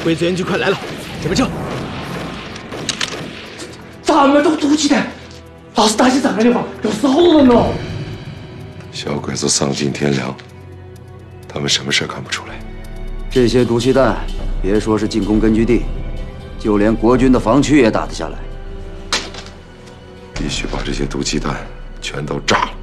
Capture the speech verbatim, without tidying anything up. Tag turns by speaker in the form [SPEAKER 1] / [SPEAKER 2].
[SPEAKER 1] 鬼子援军快来了，准备撤！
[SPEAKER 2] 咱们都毒气弹，老是担心咱们的话，要死好多人哦。
[SPEAKER 3] 小鬼子丧尽天良，他们什么事干不出来？
[SPEAKER 4] 这些毒气弹，别说是进攻根据地，就连国军的防区也打得下来。
[SPEAKER 3] 必须把这些毒气弹全都炸了。